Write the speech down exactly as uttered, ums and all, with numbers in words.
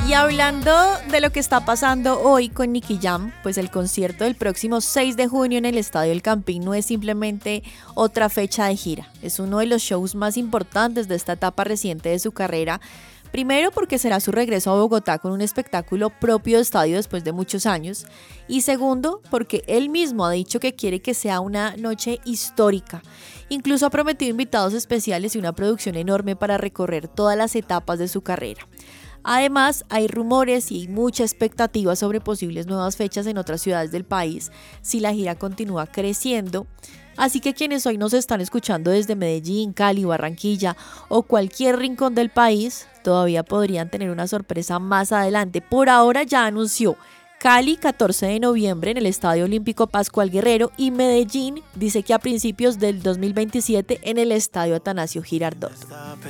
Y hablando de lo que está pasando hoy con Nicky Jam, pues el concierto del próximo seis de junio en el Estadio El Campín no es simplemente otra fecha de gira, es uno de los shows más importantes de esta etapa reciente de su carrera. Primero porque será su regreso a Bogotá con un espectáculo propio de estadio después de muchos años. Y segundo porque él mismo ha dicho que quiere que sea una noche histórica. Incluso ha prometido invitados especiales y una producción enorme para recorrer todas las etapas de su carrera. Además, hay rumores y hay mucha expectativa sobre posibles nuevas fechas en otras ciudades del país si la gira continúa creciendo. Así que quienes hoy nos están escuchando desde Medellín, Cali, Barranquilla o cualquier rincón del país, todavía podrían tener una sorpresa más adelante. Por ahora ya anunció Cali catorce de noviembre en el Estadio Olímpico Pascual Guerrero y Medellín dice que a principios del dos mil veintisiete en el Estadio Atanasio Girardot.